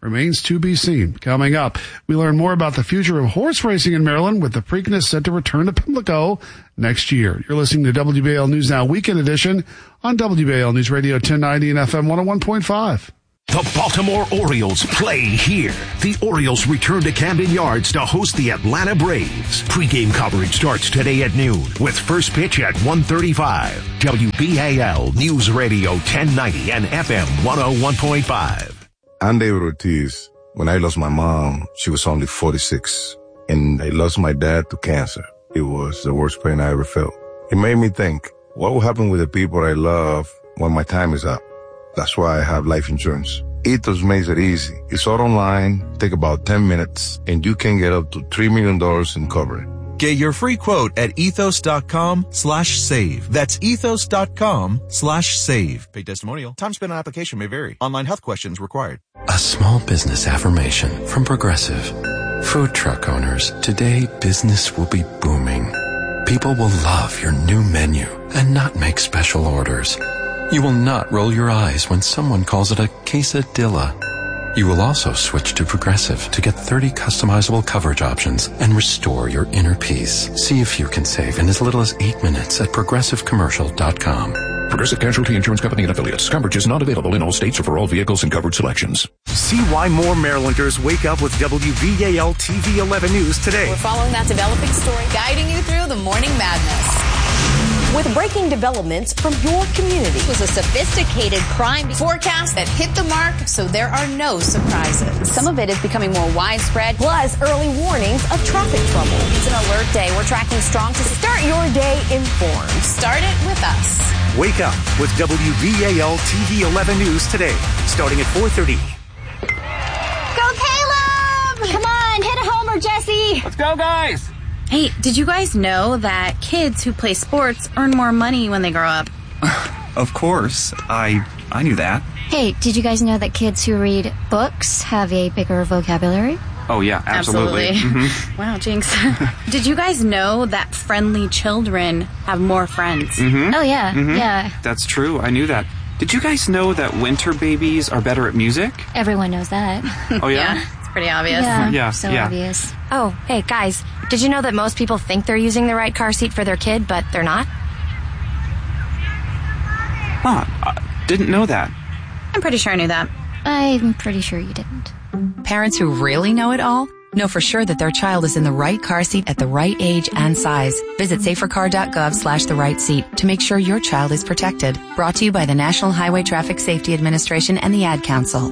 S5: remains to be seen. Coming up, we learn more about the future of horse racing in Maryland with the Preakness set to return to Pimlico next year. You're listening to W B A L News Now Weekend Edition on W B A L News Radio ten ninety and F M one oh one point five.
S17: The Baltimore Orioles play here. The Orioles return to Camden Yards to host the Atlanta Braves. Pre-game coverage starts today at noon with first pitch at one thirty-five. W B A L News Radio ten ninety and F M one oh one point five.
S7: I'm David Ortiz. When I lost my mom, she was only forty-six. And I lost my dad to cancer. It was the worst pain I ever felt. It made me think, what will happen with the people I love when my time is up? That's why I have life insurance. Ethos makes it easy. It's all online, take about ten minutes, and you can get up to three million dollars in coverage.
S8: Get your free quote at ethos.com slash save. That's ethos.com slash save. Paid testimonial. Time spent on application may vary. Online health questions required.
S9: A small business affirmation from Progressive. Food truck owners, today business will be booming. People will love your new menu and not make special orders. You will not roll your eyes when someone calls it a quesadilla. You will also switch to Progressive to get thirty customizable coverage options and restore your inner peace. See if you can save in as little as eight minutes at progressive commercial dot com.
S17: Progressive Casualty Insurance Company and Affiliates. Coverage is not available in all states or for all vehicles and covered selections.
S13: See why more Marylanders wake up with W B A L T V eleven News today.
S24: We're following that developing story, guiding you through the morning madness. With breaking developments from your community. It was a sophisticated crime forecast that hit the mark, so there are no surprises. Some of it is becoming more widespread, plus early warnings of traffic trouble. It's an alert day. We're tracking strong to start your day informed. Start it with us.
S13: Wake up with W B A L T V eleven News today, starting at four thirty.
S26: Go Caleb! Come on, hit a homer, Jesse.
S22: Let's go, guys.
S26: Hey, did you guys know that kids who play sports earn more money when they grow up?
S27: Of course. I I knew that.
S26: Hey, did you guys know that kids who read books have a bigger vocabulary?
S27: Oh, yeah, absolutely.
S26: Absolutely.
S27: Mm-hmm.
S26: Wow, jinx. Did you guys know that friendly children have more friends?
S27: Mm-hmm.
S26: Oh, yeah,
S27: Mm-hmm.
S26: yeah.
S27: That's true. I knew that. Did you guys know that winter babies are better at music?
S26: Everyone knows that.
S27: Oh, yeah?
S26: Yeah, it's pretty obvious.
S27: Yeah, yeah,
S26: so
S27: yeah.
S26: obvious.
S28: Oh, hey, guys, did you know that most people think they're using the right car seat for their kid, but they're not?
S27: Huh, I didn't know that.
S26: I'm pretty sure I knew that. I'm pretty sure you didn't.
S19: Parents who really know it all know for sure that their child is in the right car seat at the right age and size. Visit safercar.gov slash the right seat to make sure your child is protected. Brought to you by the National Highway Traffic Safety Administration and the Ad Council.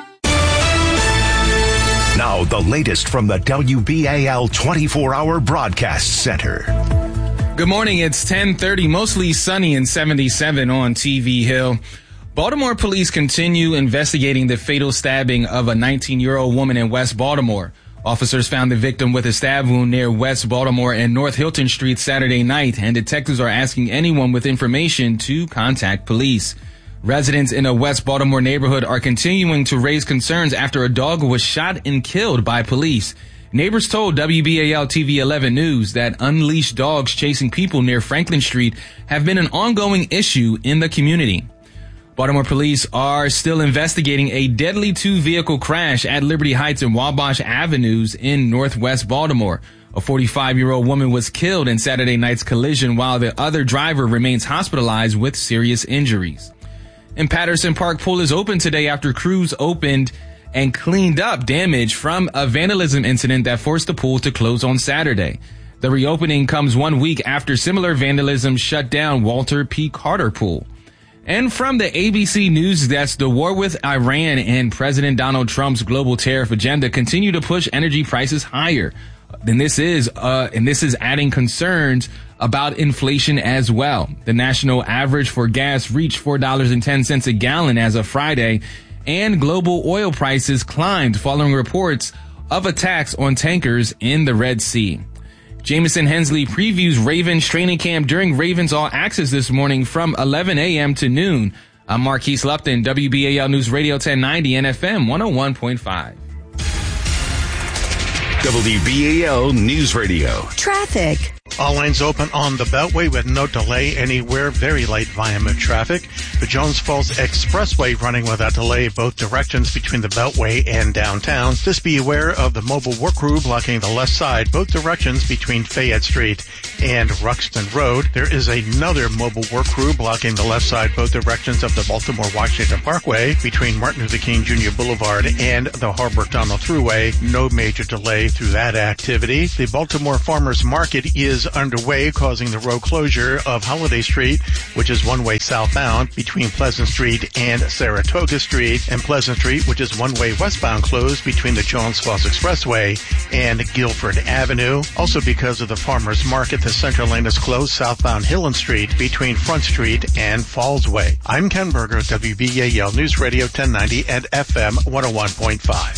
S17: Now, the latest from the W B A L twenty-four hour Broadcast Center.
S6: Good morning. It's ten thirty, mostly sunny and seventy-seven on T V Hill. Baltimore police continue investigating the fatal stabbing of a nineteen-year-old woman in West Baltimore. Officers found the victim with a stab wound near West Baltimore and North Hilton Street Saturday night, and detectives are asking anyone with information to contact police. Residents in a West Baltimore neighborhood are continuing to raise concerns after a dog was shot and killed by police. Neighbors told W B A L T V eleven News that unleashed dogs chasing people near Franklin Street have been an ongoing issue in the community. Baltimore police are still investigating a deadly two-vehicle crash at Liberty Heights and Wabash Avenues in Northwest Baltimore. A forty-five-year-old woman was killed in Saturday night's collision, while the other driver remains hospitalized with serious injuries. And Patterson Park Pool is open today after crews opened and cleaned up damage from a vandalism incident that forced the pool to close on Saturday. The reopening comes one week after similar vandalism shut down Walter P. Carter Pool. And from the A B C News desk, the war with Iran and President Donald Trump's global tariff agenda continue to push energy prices higher. And this is, uh, and this is adding concerns about inflation as well. The national average for gas reached four dollars and ten cents a gallon as of Friday, and global oil prices climbed following reports of attacks on tankers in the Red Sea. Jamison Hensley previews Ravens training camp during Ravens All Access this morning from eleven a.m. to noon. I'm Marquise Lupton, W B A L News Radio ten ninety and F M one oh one point five.
S17: W B A L News Radio.
S3: Traffic.
S2: All lanes open on the Beltway with no delay anywhere. Very light volume of traffic. The Jones Falls Expressway running without delay both directions between the Beltway and downtown. Just be aware of the mobile work crew blocking the left side both directions between Fayette Street and Ruxton Road. There is another mobile work crew blocking the left side both directions of the Baltimore-Washington Parkway between Martin Luther King Junior Boulevard and the Harbor Tunnel Thruway. No major delay through that activity. The Baltimore Farmers Market is underway, causing the road closure of Holiday Street, which is one-way southbound between Pleasant Street and Saratoga Street, and Pleasant Street, which is one-way westbound closed between the Jones Falls Expressway and Guilford Avenue. Also because of the Farmers Market, the central lane is closed southbound Hillen Street between Front Street and Fallsway. I'm Ken Berger, W B A L News Radio ten ninety and F M one oh one point five.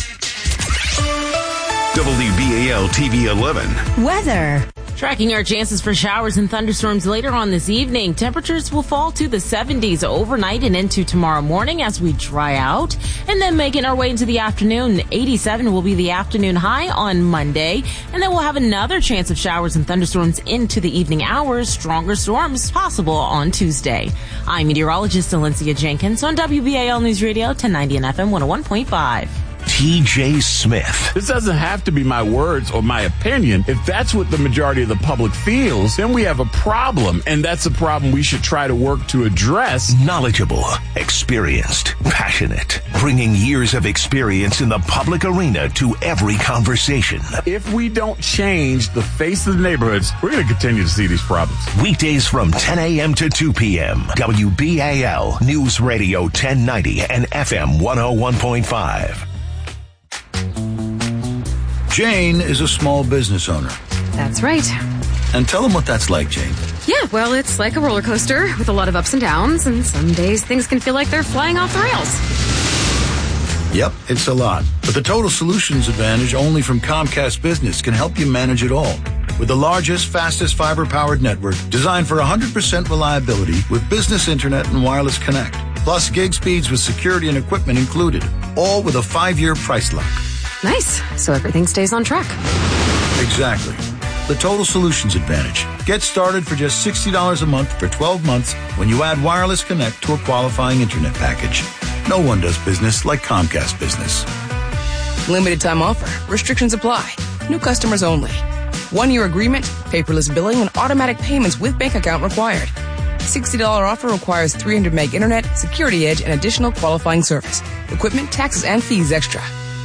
S17: W B A L T V eleven.
S10: Weather. Tracking our chances for showers and thunderstorms later on this evening. Temperatures will fall to the seventies overnight and into tomorrow morning as we dry out. And then making our way into the afternoon, eighty-seven will be the afternoon high on Monday. And then we'll have another chance of showers and thunderstorms into the evening hours. Stronger storms possible on Tuesday. I'm meteorologist Valencia Jenkins on W B A L News Radio ten ninety and F M one oh one point five.
S17: T J Smith.
S12: This doesn't have to be my words or my opinion. If that's what the majority of the public feels, then we have a problem, and that's a problem we should try to work to address.
S17: Knowledgeable, experienced, passionate, bringing years of experience in the public arena to every conversation.
S12: If we don't change the face of the neighborhoods, we're going to continue to see these problems.
S17: Weekdays from ten a.m. to two p.m. W B A L News Radio ten ninety and F M one oh one point five.
S15: Jane is a small business owner.
S16: That's right.
S15: And tell them what that's like, Jane.
S16: Yeah, well, it's like a roller coaster with a lot of ups and downs, and some days things can feel like they're flying off the rails.
S15: Yep, it's a lot. But the Total Solutions Advantage only from Comcast Business can help you manage it all. With the largest, fastest fiber-powered network designed for one hundred percent reliability with business internet and wireless connect. Plus gig speeds with security and equipment included. All with a five-year price lock.
S16: Nice. So everything stays on track.
S15: Exactly. The Total Solutions Advantage. Get started for just sixty dollars a month for twelve months when you add Wireless Connect to a qualifying internet package. No one does business like Comcast Business.
S18: Limited time offer. Restrictions apply. New customers only. One-year agreement, paperless billing, and automatic payments with bank account required. sixty dollars offer requires three hundred meg internet, security edge, and additional qualifying service. Equipment, taxes, and fees extra.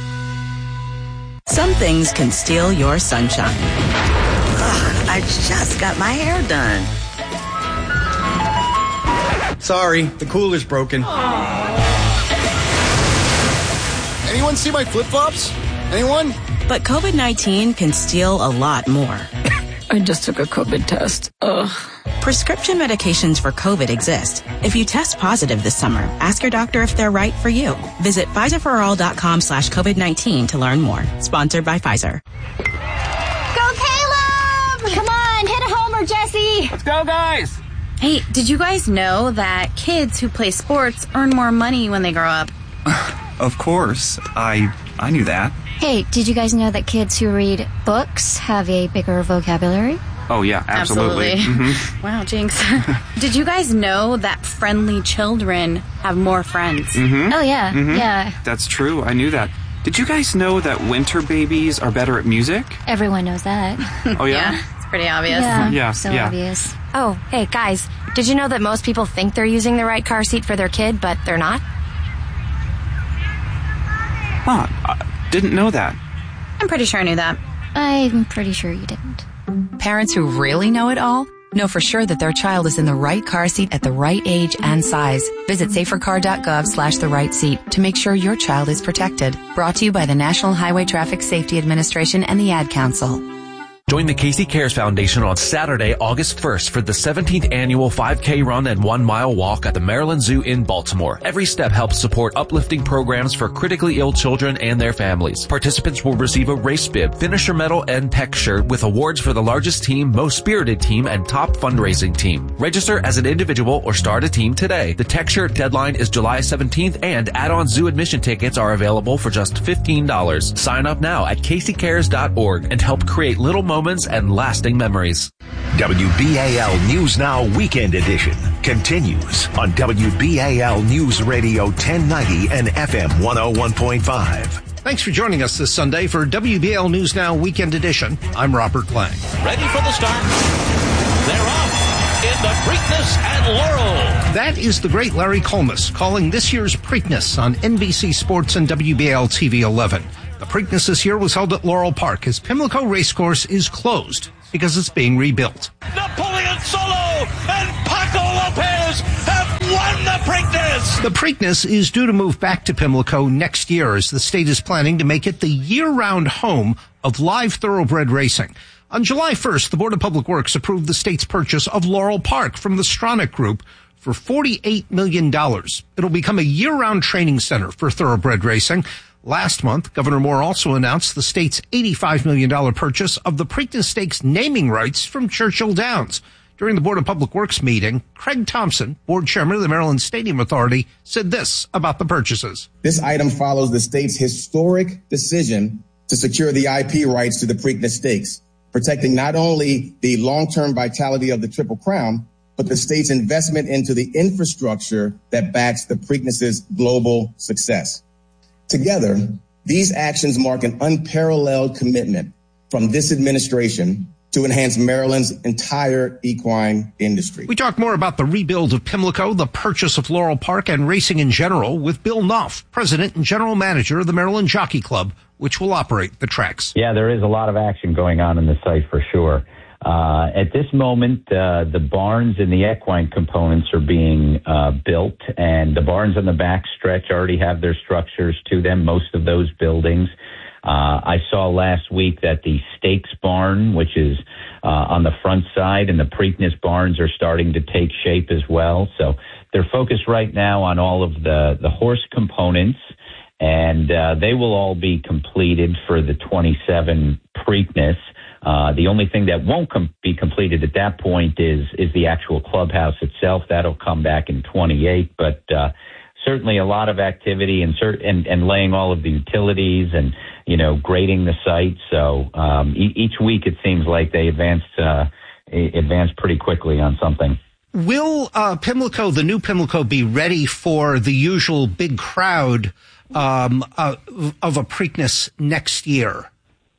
S20: Some things can steal your sunshine. Ugh, I just got my hair done.
S25: Sorry, the cooler's broken.
S11: Anyone see my flip-flops? Anyone?
S20: But COVID nineteen can steal a lot more.
S16: I just took a COVID test. Ugh.
S20: Prescription medications for COVID exist. If you test positive this summer, ask your doctor if they're right for you. Visit Pfizerforall.com slash COVID-19 to learn more. Sponsored by Pfizer.
S29: Go Caleb! Come on, hit a homer, Jesse!
S27: Let's go, guys!
S26: Hey, did you guys know that kids who play sports earn more money when they grow up?
S27: Of course. I I knew that.
S29: Hey, did you guys know that kids who read books have a bigger vocabulary?
S27: Oh, yeah, absolutely.
S26: Absolutely.
S27: Mm-hmm.
S26: Wow, jinx. Did you guys know that friendly children have more friends?
S27: Mm-hmm.
S29: Oh, yeah,
S27: mm-hmm.
S29: yeah.
S27: That's true. I knew that. Did you guys know that winter babies are better at music?
S29: Everyone knows that.
S27: Oh, yeah?
S26: Yeah, it's pretty obvious.
S29: Yeah,
S27: yeah
S29: so
S27: yeah.
S29: obvious.
S28: Oh, hey, guys, did you know that most people think they're using the right car seat for their kid, but they're not?
S27: Huh, I didn't know that.
S26: I'm pretty sure I knew that.
S29: I'm pretty sure you didn't.
S30: Parents who really know it all know for sure that their child is in the right car seat at the right age and size. Visit safercar.gov slash the right seat to make sure your child is protected. Brought to you by the National Highway Traffic Safety Administration and the Ad Council.
S31: Join the Casey Cares Foundation on Saturday, August first for the seventeenth annual five K run and one mile walk at the Maryland Zoo in Baltimore. Every step helps support uplifting programs for critically ill children and their families. Participants will receive a race bib, finisher medal, and tech shirt with awards for the largest team, most spirited team, and top fundraising team. Register as an individual or start a team today. The tech shirt deadline is July seventeenth, and add-on zoo admission tickets are available for just fifteen dollars. Sign up now at casey cares dot org and help create little moments moments and lasting memories.
S17: W B A L News Now Weekend Edition continues on W B A L News Radio ten ninety and F M one oh one point five.
S1: Thanks for joining us this Sunday for W B A L News Now Weekend Edition. I'm Robert Lang.
S4: Ready for the start. They're off in the Preakness at Laurel.
S1: That is the great Larry Colmus calling this year's Preakness on N B C Sports and W B A L T V eleven. The Preakness this year was held at Laurel Park as Pimlico Racecourse is closed because it's being rebuilt.
S4: Napoleon Solo and Paco Lopez have won the Preakness.
S1: The Preakness is due to move back to Pimlico next year as the state is planning to make it the year-round home of live thoroughbred racing. On July first, the Board of Public Works approved the state's purchase of Laurel Park from the Stronach Group for forty-eight million dollars. It'll become a year-round training center for thoroughbred racing. Last month, Governor Moore also announced the state's eighty-five million dollars purchase of the Preakness Stakes naming rights from Churchill Downs. During the Board of Public Works meeting, Craig Thompson, board chairman of the Maryland Stadium Authority, said this about the purchases.
S5: This item follows the state's historic decision to secure the I P rights to the Preakness Stakes, protecting not only the long-term vitality of the Triple Crown, but the state's investment into the infrastructure that backs the Preakness's global success. Together, these actions mark an unparalleled commitment from this administration to enhance Maryland's entire equine industry.
S1: We talk more about the rebuild of Pimlico, the purchase of Laurel Park, and racing in general with Bill Knopf, president and general manager of the Maryland Jockey Club, which will operate the tracks.
S7: Yeah, there is a lot of action going on in the site for sure. Uh, at this moment, uh, the barns and the equine components are being uh, built, and the barns on the back stretch already have their structures to them, most of those buildings. Uh, I saw last week that the stakes barn, which is uh, on the front side, and the Preakness barns are starting to take shape as well. So they're focused right now on all of the, the horse components, and uh, they will all be completed for the twenty-seven Preakness. Uh, the only thing that won't com- be completed at that point is is the actual clubhouse itself. That'll come back in twenty-eight, but uh, certainly a lot of activity and, cert- and and laying all of the utilities and, you know, grading the site. So um, e- each week it seems like they advance uh, advance pretty quickly on something.
S1: Will uh, Pimlico, the new Pimlico, be ready for the usual big crowd um, uh, of a Preakness next year?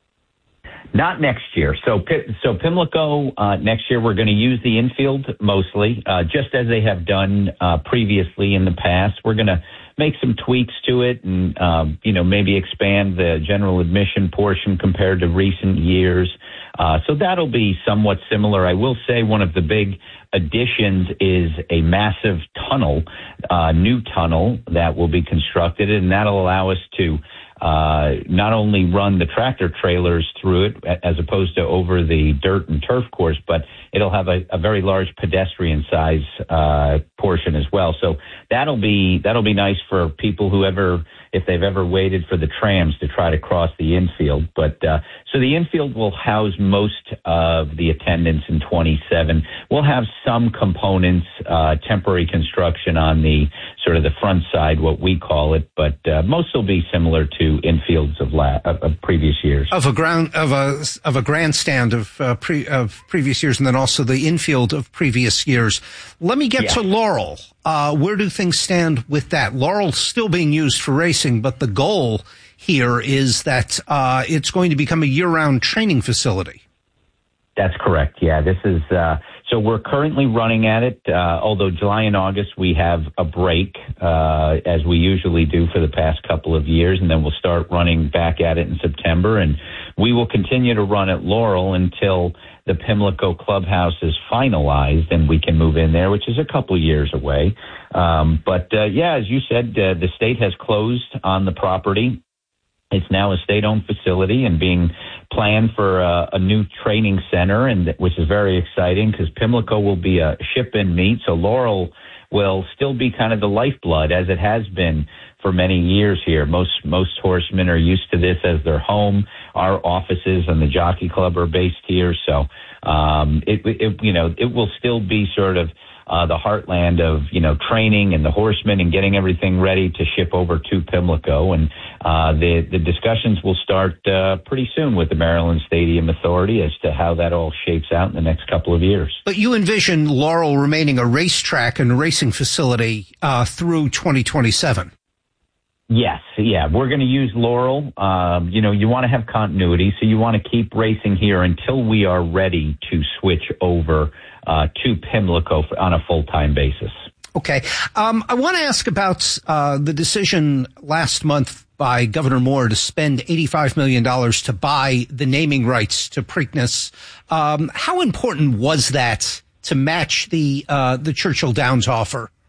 S7: Not next year. So, so Pimlico, uh, next year we're going to use the infield mostly, uh, just as they have done, uh, previously in the past. We're going to make some tweaks to it and, um, you know, maybe expand the general admission portion compared to recent years. Uh, so that'll be somewhat similar. I will say one of the big additions is a massive tunnel, uh, new tunnel that will be constructed, and that'll allow us to Uh, not only run the tractor trailers through it as opposed to over the dirt and turf course, but it'll have a, a very large pedestrian size uh, portion as well. So that'll be that'll be nice for people who ever, if they've ever waited for the trams to try to cross the infield. But uh, so the infield will house most of the attendance in twenty-seven. We'll have some components, uh, temporary construction on the sort of the front side, what we call it, but uh, most will be similar to infields of, la- of, of previous years.
S1: Of a ground of a of a grandstand of uh, pre of previous years, and then also the infield of previous years. Let me get yeah. to Laurel. Uh, where do things stand with that? Laurel's still being used for racing, but the goal here is that uh, it's going to become a year-round training facility.
S7: That's correct. Yeah, this is. Uh, So we're currently running at it, uh, although July and August we have a break, uh, as we usually do for the past couple of years, and then we'll start running back at it in September. And we will continue to run at Laurel until the Pimlico Clubhouse is finalized and we can move in there, which is a couple of years away. Um, but, uh, yeah, as you said, uh, the state has closed on the property. It's now a state-owned facility and being planned for a, a new training center, and which is very exciting because Pimlico will be a ship-in meet. So Laurel will still be kind of the lifeblood, as it has been for many years here. Most most horsemen are used to this as their home. Our offices and the Jockey Club are based here, so um, it, it you know it will still be sort of uh, the heartland of, you know, training and the horsemen and getting everything ready to ship over to Pimlico. And uh, the, the discussions will start uh, pretty soon with the Maryland Stadium Authority as to how that all shapes out in the next couple of years.
S1: But you envision Laurel remaining a racetrack and racing facility uh, through twenty twenty-seven.
S7: Yes, yeah, we're going to use Laurel. Um, you know, you want to have continuity, so you want to keep racing here until we are ready to switch over uh, to Pimlico on a full-time basis.
S1: Okay. Um, I want to ask about uh, the decision last month by Governor Moore to spend eighty-five million dollars to buy the naming rights to Preakness. Um, how important was that to match the uh, the Churchill Downs offer?